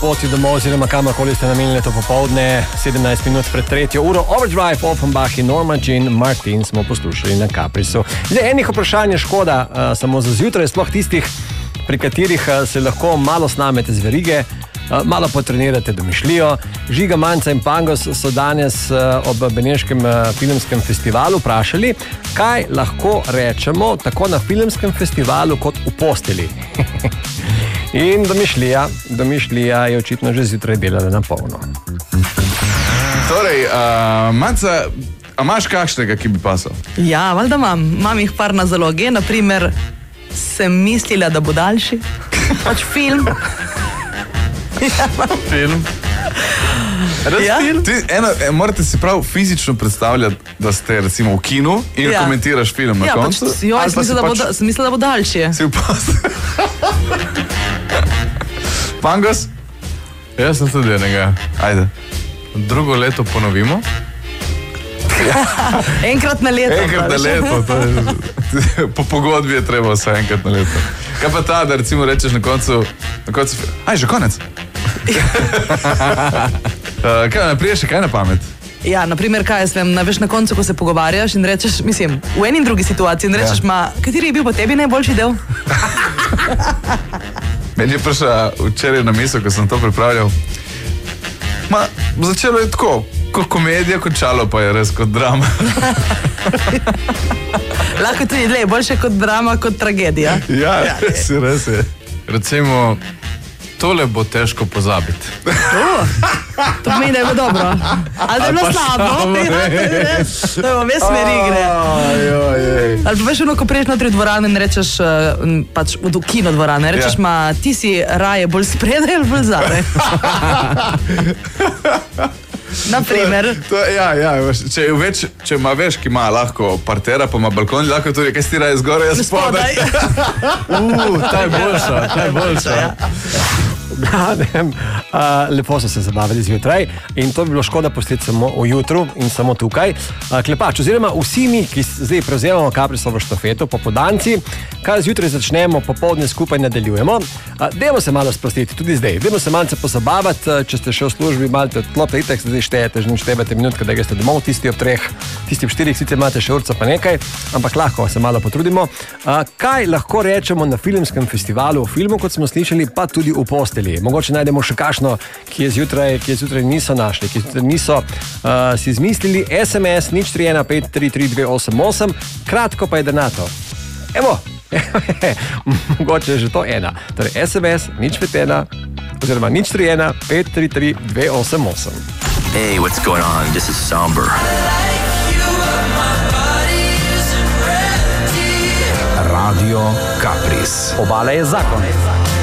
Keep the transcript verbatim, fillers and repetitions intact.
poti domov oziroma kamorkoli ste namenili to popovdne, sedemnajst minut pred tretjo uro. Overdrive, Offenbach in Norma Jean Martin smo poslušali na Caprisu. Zdaj, enih vprašanj je škoda, uh, samo za zjutraj, sploh tistih, pri katerih uh, se lahko malo snamete z verige, uh, malo potrenirate domišljijo. Žiga, Manca in Pangos so danes uh, ob Beneškem uh, filmskem festivalu vprašali, kaj lahko rečemo tako na filmskem festivalu kot v posteli. In domišljija, domišljija je očitno že zjutraj delala na polno. Torej, uh, Manca, a imaš kakšnega, ki bi pasal? Ja, valjda imam. Imam jih par na zaloge. Naprimer, sem mislila, da bo daljši. Pač film. Film. Ja? Ti, eno, morate si prav fizično predstavljati, da ste recimo v kinu in Ja. komentiraš film na Ja, pač, koncu. jo, ali jaz pa si mislila, da bo, pač- da, sem mislila, da bo daljši. Si v pas. Pangos? Jaz sem tudi enega. Ajde. Drugo leto ponovimo. Enkrat na leto. Enkrat na praviš. leto. To je, po pogodbi je treba vse enkrat na leto. Kaj pa ta, da recimo rečeš na koncu, na koncu aj, že konec. uh, kaj naprej še kaj na pamet? Ja, naprimer, kaj jaz vem, na, veš, na koncu, ko se pogovarjaš in rečeš, mislim, v eni in drugi situaciji in rečeš, Ja. ma, kateri je bil po tebi najboljši del? Meni je prišla včeraj na misel, ko sem to pripravljal. Ma, začelo je tako, kot komedija, končalo pa je res kot drama. Lahko tudi dlje, boljše kot drama, kot tragedija. Ja, res je, res je. Recimo, tole bo težko pozabiti. Uh, to pomeni, da je bilo dobro. Ali da je bilo slabo. To je v obe smeri igre. Ali pa veš, ono, ko priješ notri v dvorano in rečeš, uh, pač v kino dvorano, in rečeš, Ja. ma, ti si raje bolj spredaj ali bolj zadaj? Naprimer. To, ja, ja, veš, če, je več, če ima več, ki ima lahko partera, pa ima balkon, lahko tudi, kaj si raje zgoraj, jaz spodaj. Uh, ta je boljša, ta je boljša. Glavnem, uh, lepo so se zabavili zjutraj in to bi bilo škoda pustiti samo v jutru in samo tukaj. Uh, klepač, oziroma vsi mi, ki zdaj prevzemamo Caprisovo štafeto, popoldanci, kar zjutraj začnemo, popoldne skupaj nadaljujemo. Uh, dajmo se malo sprostiti, tudi zdaj. Dajmo se malce pozabavati, uh, če ste še v službi, malce odklopite, itak se zdaj štejete, že ne štejete minutke, da greste domov, tisti ob treh, tisti ob štirih, sicer imate še urca pa nekaj, ampak lahko se malo potrudimo. Uh, kaj lahko rečemo na filmskem festivalu, v filmu, kot smo slišali, pa tudi v posteli? Mogoče najdemo še kakšno, ki je zjutraj, ki je zjutraj niso našli, ki zjutraj niso uh, si izmislili. S M S nič tri ena pet tri tri dve osem osem, kratko pa je denato. Evo, mogoče je že to ena. Torej S M S nič pet ena oziroma nič tri ena pet tri tri dve osem osem. Hey, what's going on? This is Somber. Radio Capris. Obala je zakon.